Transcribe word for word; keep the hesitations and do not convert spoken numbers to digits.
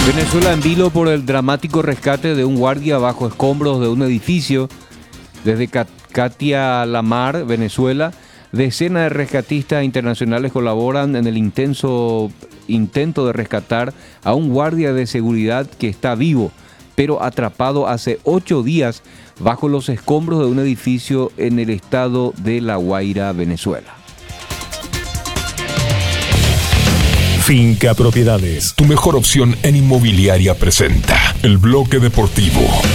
Venezuela en vilo por el dramático rescate de un guardia bajo escombros de un edificio. Desde Katia La Mar, Venezuela, decenas de rescatistas internacionales colaboran en el intenso intento de rescatar a un guardia de seguridad que está vivo, pero atrapado hace ocho días bajo los escombros de un edificio en el estado de La Guaira, Venezuela. Finca Propiedades, tu mejor opción en inmobiliaria presenta el bloque deportivo.